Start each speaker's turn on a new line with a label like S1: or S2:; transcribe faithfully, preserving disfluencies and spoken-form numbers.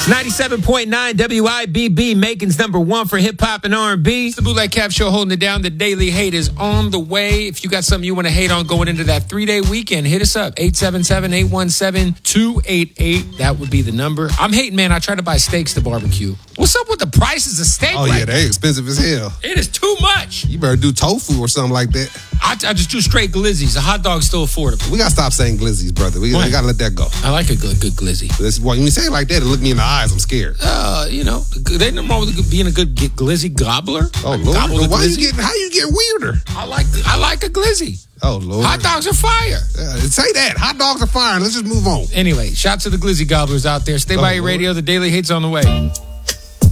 S1: ninety-seven point nine W I B B, Macon's number one for hip-hop and R and B. It's the Bootleg Cap Show holding it down. The Daily Hate is on the way. If you got something you want to hate on going into that three-day weekend, hit us up. eight seven seven, eight one seven, two eight eight. That would be the number. I'm hating, man. I try to buy steaks to barbecue. What's up with the prices of steak?
S2: Oh,
S1: right
S2: yeah, they expensive as hell.
S1: It is too much.
S2: You better do tofu or something like that.
S1: I, I just do straight glizzies. A hot dog's still affordable.
S2: We got to stop saying glizzies, brother. We, we got to let that go.
S1: I like a good, good glizzy.
S2: This, when you say it like that, it look me in the eyes. I'm scared.
S1: Uh, you know, they nothing wrong with being a good glizzy gobbler.
S2: Oh, Lord.
S1: Gobble
S2: Why
S1: glizzy.
S2: you getting, how you get weirder?
S1: I like I like a glizzy.
S2: Oh, Lord.
S1: Hot dogs are fire.
S2: Uh, say that. Hot dogs are fire. Let's just move on.
S1: Anyway, shout to the glizzy gobblers out there. Stay
S2: Oh,
S1: by your
S2: Lord.
S1: radio. The Daily Hate's on the way.